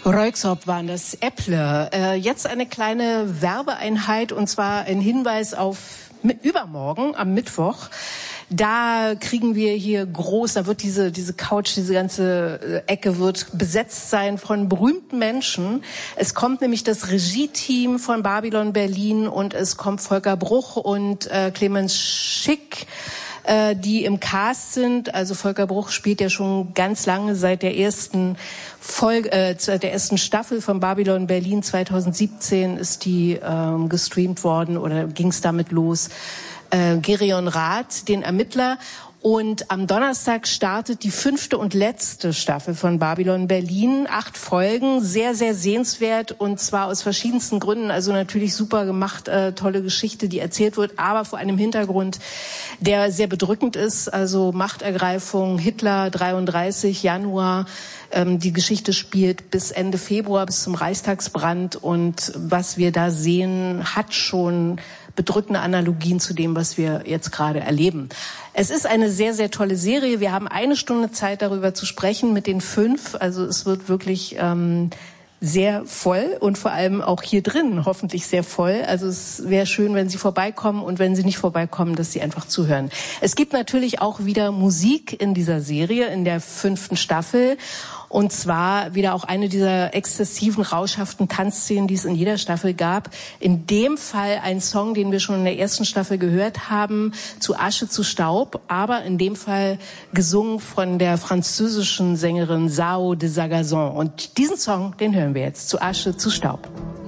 Röyksopp waren das, Äpple. Jetzt eine kleine Werbeeinheit, und zwar ein Hinweis auf übermorgen, am Mittwoch. Da kriegen wir hier groß, da wird diese Couch, diese ganze Ecke wird besetzt sein von berühmten Menschen. Es kommt nämlich das Regie-Team von Babylon Berlin und es kommt Volker Bruch und Clemens Schick, die im Cast sind. Also Volker Bruch spielt ja schon ganz lange, seit der ersten Staffel von Babylon Berlin 2017 ist die gestreamt worden oder ging es damit los. Gerion Rath, den Ermittler. Und am Donnerstag startet die 5. und letzte Staffel von Babylon Berlin. 8 Folgen, sehr, sehr sehenswert, und zwar aus verschiedensten Gründen. Also natürlich super gemacht, tolle Geschichte, die erzählt wird, aber vor einem Hintergrund, der sehr bedrückend ist. Also Machtergreifung, Hitler, 33, Januar. Die Geschichte spielt bis Ende Februar, bis zum Reichstagsbrand. Und was wir da sehen, hat schon bedrückende Analogien zu dem, was wir jetzt gerade erleben. Es ist eine sehr, sehr tolle Serie. Wir haben 1 Stunde Zeit, darüber zu sprechen mit den 5. Also es wird wirklich sehr voll und vor allem auch hier drin hoffentlich sehr voll. Also es wäre schön, wenn Sie vorbeikommen, und wenn Sie nicht vorbeikommen, dass Sie einfach zuhören. Es gibt natürlich auch wieder Musik in dieser Serie, in der 5. Staffel. Und zwar wieder auch eine dieser exzessiven, rauschhaften Tanzszenen, die es in jeder Staffel gab. In dem Fall ein Song, den wir schon in der 1. Staffel gehört haben, Zu Asche zu Staub, aber in dem Fall gesungen von der französischen Sängerin Sao de Sagazon. Und diesen Song, den hören wir jetzt, Zu Asche zu Staub.